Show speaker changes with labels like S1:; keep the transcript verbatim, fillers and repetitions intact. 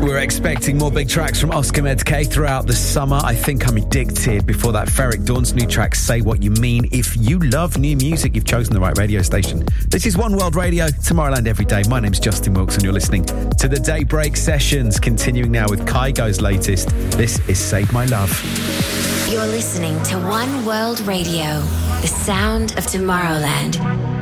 S1: We're expecting more big tracks from Oscar Medke throughout the summer. I Think I'm Addicted. Before that, Ferric Dawn's new track, Say What You Mean. If you love new music, you've chosen the right radio station. This is One World Radio, Tomorrowland every day. My name's Justin Wilkes and you're listening to the Daybreak Sessions. Continuing now with Kygo's latest. This is Save My Love.
S2: You're listening to One World Radio, the sound of Tomorrowland.